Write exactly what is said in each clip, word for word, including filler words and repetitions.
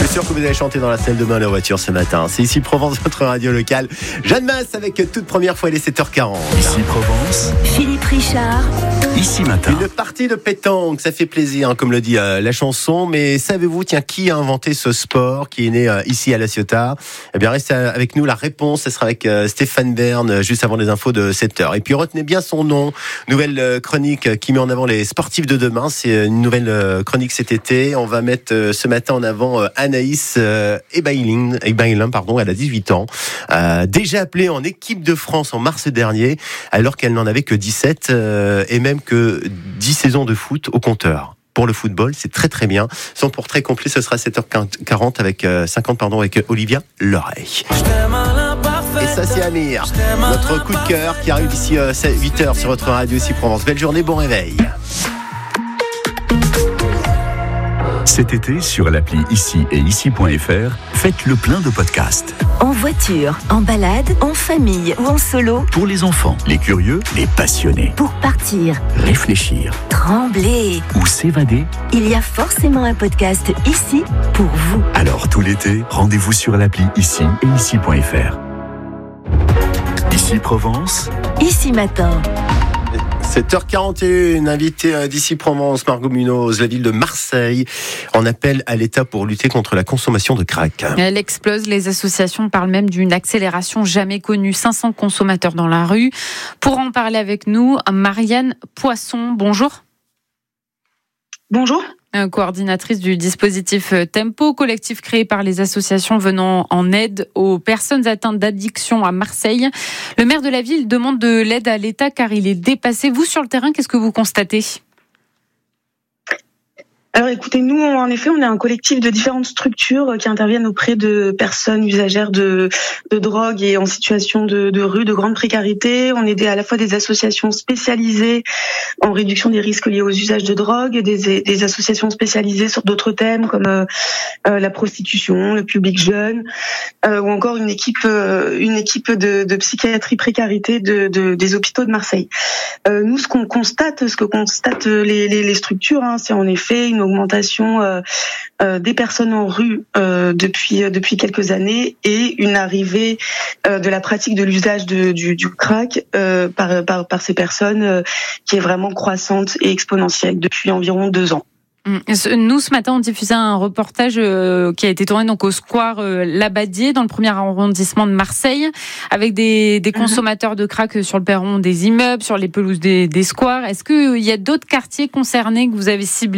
sûr que vous allez chanter dans la salle de bain, la voiture ce matin. C'est ici Provence, votre radio locale. Jeanne Masse avec toute première fois, il est sept heures quarante. Ici Provence. Philippe Richard. Ici matin. Une partie de pétanque, ça fait plaisir, hein, comme le dit euh, la chanson. Mais savez-vous, tiens, qui a inventé ce sport qui est né euh, ici à La Ciotat? Eh bien, restez avec nous. La réponse, ce sera avec euh, Stéphane Bern, euh, juste avant les infos de sept heures. Et puis, retenez bien son nom. Nouvelle euh, chronique euh, qui met en avant les sportifs de demain. C'est une nouvelle euh, chronique cet été. On va mettre euh, ce matin en avant euh, Anaïs euh, Ebailin, Ebailin, pardon, elle a dix-huit ans. Euh, déjà appelée en équipe de France en mars dernier, alors qu'elle n'en avait que dix-sept euh, et même que dix saisons de foot au compteur. Pour le football, c'est très très bien. Son portrait complet, ce sera sept heures quarante avec euh, cinquante pardon avec Olivia Leray. Et ça c'est Amir, notre coup de cœur qui arrive d'ici euh, huit heures sur votre radio ici Provence. Belle journée, bon réveil. Cet été, sur l'appli Ici et Ici.fr, faites le plein de podcasts. En voiture, en balade, en famille ou en solo. Pour les enfants, les curieux, les passionnés. Pour partir, Réfléchir trembler ou s'évader. Il y a forcément un podcast ici pour vous. Alors tout l'été, rendez-vous sur l'appli Ici et Ici.fr. Ici Provence. Ici matin. sept heures quarante et un, invité d'ici Provence, Margot Munoz, la ville de Marseille, en appel à l'État pour lutter contre la consommation de crack. Elle explose, les associations parlent même d'une accélération jamais connue, cinq cents consommateurs dans la rue. Pour en parler avec nous, Marianne Poisson, bonjour. Bonjour. Coordinatrice du dispositif Tempo, collectif créé par les associations venant en aide aux personnes atteintes d'addiction à Marseille. Le maire de la ville demande de l'aide à l'État car il est dépassé. Vous, sur le terrain, qu'est-ce que vous constatez ? Alors écoutez, nous, en effet, on est un collectif de différentes structures qui interviennent auprès de personnes usagères de, de drogue et en situation de, de rue, de grande précarité. On est des, à la fois des associations spécialisées en réduction des risques liés aux usages de drogue, des, des associations spécialisées sur d'autres thèmes comme euh, la prostitution, le public jeune, euh, ou encore une équipe, euh, une équipe de, de psychiatrie précarité de, de, des hôpitaux de Marseille. Euh, nous, ce qu'on constate, ce que constatent les, les, les structures, hein, c'est en effet une augmentation euh, euh, des personnes en rue euh, depuis euh, depuis quelques années et une arrivée euh, de la pratique de l'usage de, du, du crack euh, par, par par ces personnes euh, qui est vraiment croissante et exponentielle depuis environ deux ans. Nous, ce matin, on diffusait un reportage euh, qui a été tourné donc au square euh, Labadier, dans le premier arrondissement de Marseille, avec des, des consommateurs de crack sur le perron des immeubles, sur les pelouses des, des squares. Est-ce qu'il y a d'autres quartiers concernés que vous avez ciblés ?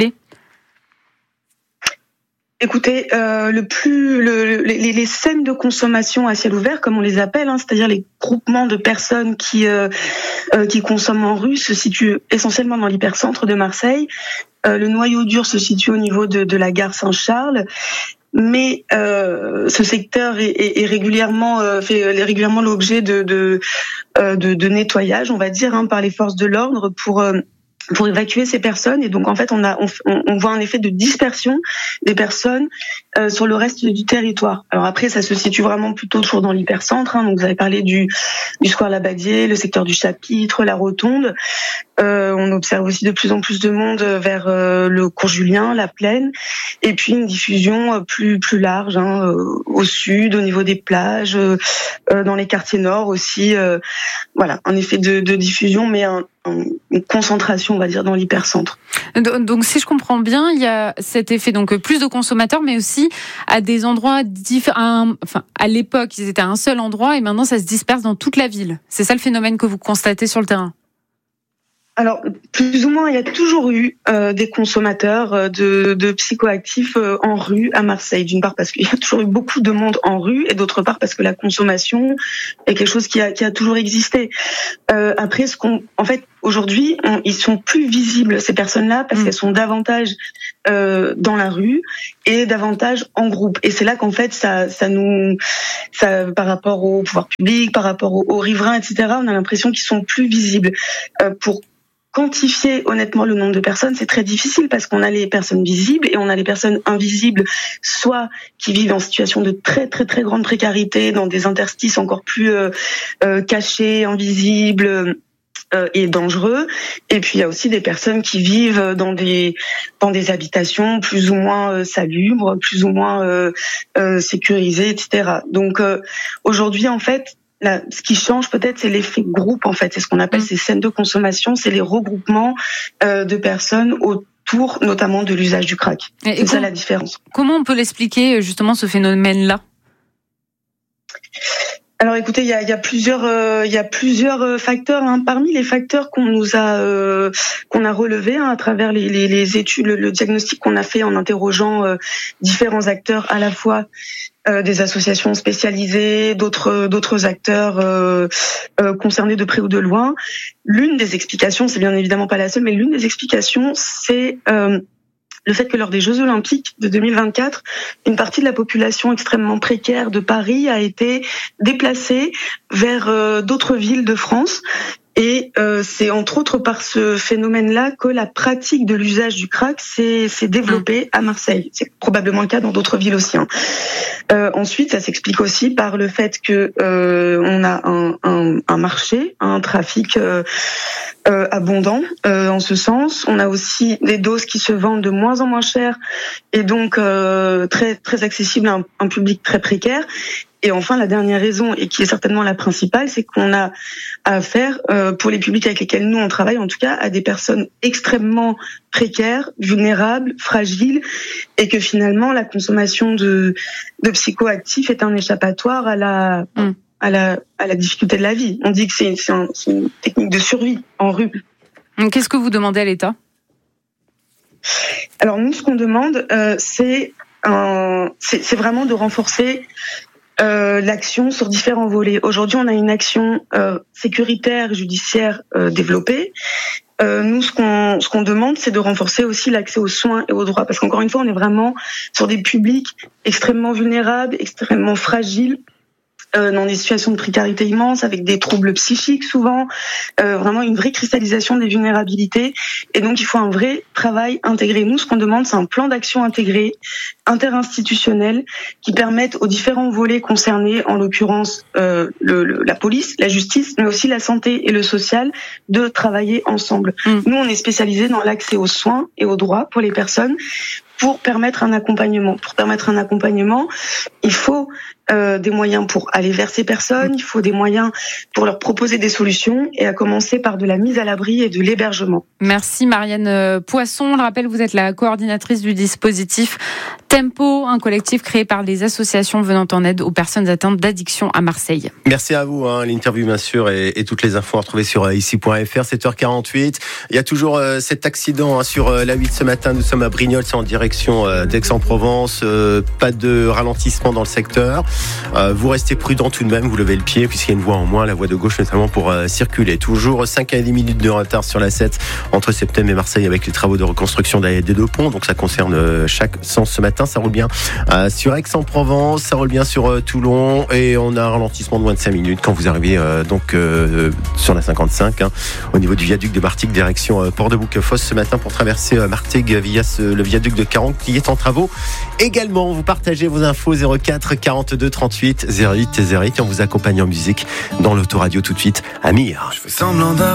Écoutez, euh, le plus, le, les, les scènes de consommation à ciel ouvert, comme on les appelle, hein, c'est-à-dire les groupements de personnes qui euh, euh, qui consomment en rue, se situent essentiellement dans l'hypercentre de Marseille. Euh, le noyau dur se situe au niveau de, de la gare Saint-Charles. Mais euh, ce secteur est, est, est régulièrement euh, fait régulièrement l'objet de de, euh, de de nettoyage, on va dire, hein, par les forces de l'ordre pour euh, pour évacuer ces personnes. Et donc en fait on a on, on voit un effet de dispersion des personnes euh, sur le reste du territoire. Alors après ça se situe vraiment plutôt toujours dans l'hypercentre, hein. Donc vous avez parlé du du square Labadier, le secteur du Chapitre, la Rotonde. Euh, on observe aussi de plus en plus de monde vers euh, le cours Julien, la Plaine, et puis une diffusion plus plus large, hein, euh, au sud, au niveau des plages, euh, dans les quartiers nord aussi. Euh, voilà, un effet de, de diffusion, mais un, un, une concentration, on va dire, dans l'hypercentre. Donc, si je comprends bien, il y a cet effet, donc plus de consommateurs, mais aussi à des endroits différents. Enfin, à l'époque, ils étaient à un seul endroit, et maintenant, ça se disperse dans toute la ville. C'est ça le phénomène que vous constatez sur le terrain? Alors, plus ou moins, il y a toujours eu euh, des consommateurs euh, de, de psychoactifs euh, en rue à Marseille. D'une part parce qu'il y a toujours eu beaucoup de monde en rue, et d'autre part parce que la consommation est quelque chose qui a, qui a toujours existé. Euh, après, ce qu'on, en fait, aujourd'hui, on, ils sont plus visibles, ces personnes-là, parce mmh. qu'elles sont davantage euh, dans la rue et davantage en groupe. Et c'est là qu'en fait, ça, ça nous, ça, par rapport au pouvoir public, par rapport aux, aux riverains, et cetera, on a l'impression qu'ils sont plus visibles. Euh, pour quantifier honnêtement le nombre de personnes, c'est très difficile parce qu'on a les personnes visibles et on a les personnes invisibles, soit qui vivent en situation de très très très grande précarité, dans des interstices encore plus euh, euh, cachés, invisibles, euh, et dangereux. Et puis il y a aussi des personnes qui vivent dans des dans des habitations plus ou moins euh, salubres, plus ou moins euh, euh, sécurisées, et cetera. Donc euh, aujourd'hui, en fait, là, ce qui change peut-être, c'est l'effet groupe. En fait, c'est ce qu'on appelle mmh. ces scènes de consommation, c'est les regroupements euh, de personnes autour, notamment de l'usage du crack. Et c'est ça la différence. Comment on peut l'expliquer justement ce phénomène-là ? Alors écoutez, il y a, il y a plusieurs, euh, il y a plusieurs facteurs. Hein. Parmi les facteurs qu'on nous a, euh, qu'on a relevés hein, à travers les, les, les études, le, le diagnostic qu'on a fait en interrogeant euh, différents acteurs, à la fois euh, des associations spécialisées, d'autres, d'autres acteurs euh, euh, concernés de près ou de loin. L'une des explications, c'est bien évidemment pas la seule, mais l'une des explications, c'est euh, le fait que lors des Jeux Olympiques de deux mille vingt-quatre, une partie de la population extrêmement précaire de Paris a été déplacée vers euh, d'autres villes de France. Et euh, c'est entre autres par ce phénomène-là que la pratique de l'usage du crack s'est, s'est développée à Marseille. C'est probablement le cas dans d'autres villes aussi. Hein. Euh, ensuite, ça s'explique aussi par le fait que euh, on a un, un, un marché, un trafic euh, euh, abondant euh, en ce sens. On a aussi des doses qui se vendent de moins en moins cher et donc euh, très très accessibles à un, un public très précaire. Et enfin, la dernière raison, et qui est certainement la principale, c'est qu'on a affaire, euh, pour les publics avec lesquels nous on travaille, en tout cas, à des personnes extrêmement précaires, vulnérables, fragiles, et que finalement la consommation de, de psychoactifs est un échappatoire à la, mmh. à la, à la difficulté de la vie. On dit que c'est, c'est, un, c'est une technique de survie en rue. Qu'est-ce que vous demandez à l'État ? Alors nous, ce qu'on demande, euh, c'est, un, c'est, c'est vraiment de renforcer Euh, l'action sur différents volets. Aujourd'hui, on a une action euh, sécuritaire, judiciaire euh, développée. Euh, nous, ce qu'on, ce qu'on demande, c'est de renforcer aussi l'accès aux soins et aux droits, parce qu'encore une fois, on est vraiment sur des publics extrêmement vulnérables, extrêmement fragiles, euh, dans des situations de précarité immense, avec des troubles psychiques souvent, euh, vraiment une vraie cristallisation des vulnérabilités. Et donc, il faut un vrai travail intégré. Nous, ce qu'on demande, c'est un plan d'action intégré, interinstitutionnel, qui permette aux différents volets concernés, en l'occurrence euh, le, le, la police, la justice, mais aussi la santé et le social, de travailler ensemble. Mmh. Nous, on est spécialisés dans l'accès aux soins et aux droits pour les personnes, pour permettre un accompagnement. Pour permettre un accompagnement, il faut euh, des moyens pour aller vers ces personnes, il faut des moyens pour leur proposer des solutions, et à commencer par de la mise à l'abri et de l'hébergement. Merci Marianne Poisson. Je rappelle, vous êtes la coordinatrice du dispositif Tempo, un collectif créé par les associations venant en aide aux personnes atteintes d'addiction à Marseille. Merci à vous, hein, l'interview bien sûr et, et toutes les infos à retrouver sur ici point f r, sept heures quarante-huit. Il y a toujours euh, cet accident hein, sur euh, la huit ce matin, nous sommes à Brignoles, c'est en direction euh, d'Aix-en-Provence, euh, pas de ralentissement dans le secteur. Euh, vous restez prudent tout de même, vous levez le pied puisqu'il y a une voie en moins, la voie de gauche notamment pour euh, circuler. Toujours cinq à dix minutes de retard sur la sept entre Septem et Marseille avec les travaux de reconstruction des deux ponts, donc ça concerne euh, chaque sens ce matin. Ça roule bien euh, sur Aix-en-Provence, ça roule bien sur euh, Toulon, et on a un ralentissement de moins de cinq minutes quand vous arrivez euh, donc euh, sur la cinquante-cinq hein, au niveau du viaduc de Martigues direction euh, Port-de-Bouquefosse ce matin pour traverser euh, Martigues via ce, le viaduc de Caron qui est en travaux. Également, vous partagez vos infos zéro quatre quarante-deux trente-huit zéro huit zéro huit et on vous accompagne en musique dans l'autoradio tout de suite. Amir. Je fais semblant